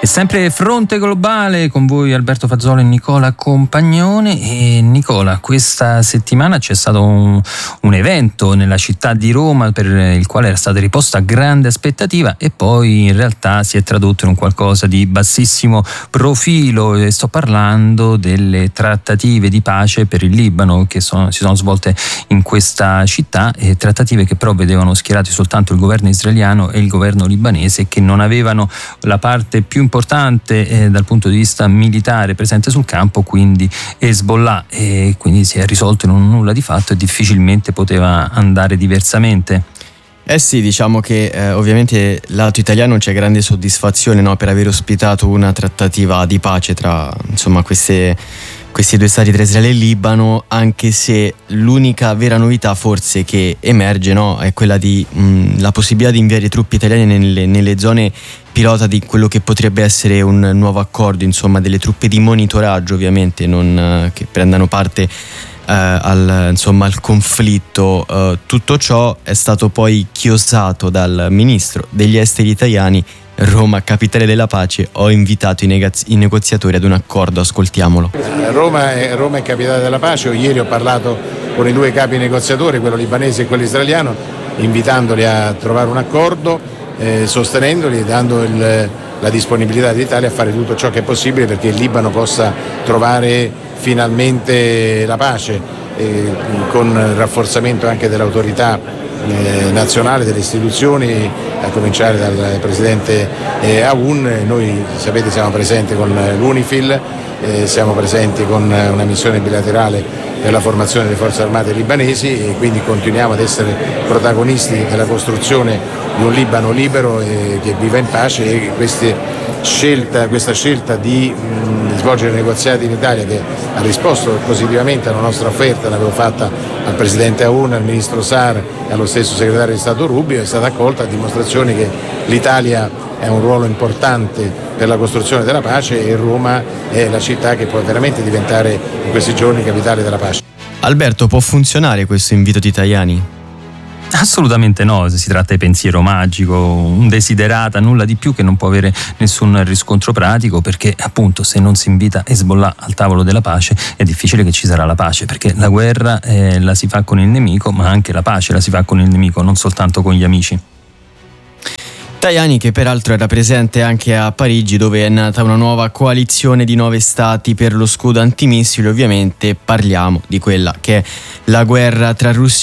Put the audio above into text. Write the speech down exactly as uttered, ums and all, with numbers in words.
E sempre Fronte Globale con voi Alberto Fazzola e Nicola Compagnone. E Nicola, questa settimana c'è stato un, un evento nella città di Roma per il quale era stata riposta grande aspettativa e poi in realtà si è tradotto in un qualcosa di bassissimo profilo, e sto parlando delle trattative di pace per il Libano che sono, si sono svolte in questa città, e trattative che però vedevano schierati soltanto il governo israeliano e il governo libanese, che non avevano la parte più importante eh, dal punto di vista militare presente sul campo, quindi Hezbollah, e quindi si è risolto in un nulla di fatto e difficilmente poteva andare diversamente. Eh sì, diciamo che eh, ovviamente lato italiano c'è grande soddisfazione, no, per aver ospitato una trattativa di pace tra insomma queste questi due stati, tra Israele e Libano, anche se l'unica vera novità forse che emerge, no, è quella di mh, la possibilità di inviare truppe italiane nelle, nelle zone pilota di quello che potrebbe essere un nuovo accordo, insomma delle truppe di monitoraggio ovviamente, non uh, che prendano parte uh, al, insomma, al conflitto. Uh, tutto ciò è stato poi chiosato dal ministro degli esteri italiani. Roma, capitale della pace, ho invitato i, negaz- i negoziatori ad un accordo, ascoltiamolo. Roma è, Roma è capitale della pace. Ieri ho parlato con i due capi negoziatori, quello libanese e quello israeliano, invitandoli a trovare un accordo, eh, sostenendoli e dando il, la disponibilità dell'Italia a fare tutto ciò che è possibile perché il Libano possa trovare finalmente la pace, eh, con il rafforzamento anche dell'autorità Eh, nazionale, delle istituzioni, a cominciare dal presidente eh, Aoun. Noi, sapete, siamo presenti con l'UNIFIL, eh, siamo presenti con una missione bilaterale per la formazione delle forze armate libanesi, e quindi continuiamo ad essere protagonisti della costruzione di un Libano libero e che viva in pace. E queste scelta, questa scelta di mh, svolgere negoziati in Italia, che ha risposto positivamente alla nostra offerta, l'avevo fatta al presidente Aoun, al ministro Saar e allo stesso segretario di Stato Rubio, è stata accolta a dimostrazione che l'Italia ha un ruolo importante per la costruzione della pace e Roma è la città che può veramente diventare in questi giorni capitale della pace. Alberto, può funzionare questo invito di Tajani? Assolutamente no, si tratta di pensiero magico, un desiderata, nulla di più, che non può avere nessun riscontro pratico, perché appunto se non si invita Hezbollah al tavolo della pace è difficile che ci sarà la pace, perché la guerra eh, la si fa con il nemico, ma anche la pace la si fa con il nemico, non soltanto con gli amici. Tajani, che peraltro era presente anche a Parigi, dove è nata una nuova coalizione di nove stati per lo scudo antimissili. Ovviamente parliamo di quella che è la guerra tra Russia